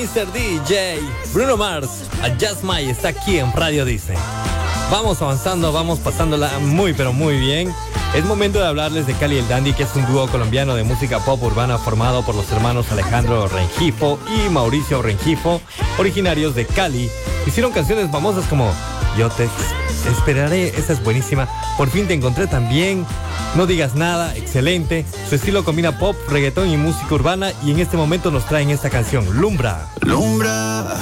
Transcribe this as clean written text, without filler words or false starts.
Mr. DJ. Bruno Mars, a Just My está aquí en Radio Disney. Vamos avanzando, vamos pasándola muy pero muy bien. Es momento de hablarles de Cali y el Dandy, que es un dúo colombiano de música pop urbana formado por los hermanos Alejandro Rengifo y Mauricio Rengifo, originarios de Cali. Hicieron canciones famosas como Yo te esperaré, esa es buenísima. Por fin te encontré también. No digas nada, excelente. Su estilo combina pop, reggaetón y música urbana, y en este momento nos traen esta canción, Lumbra. Lumbra,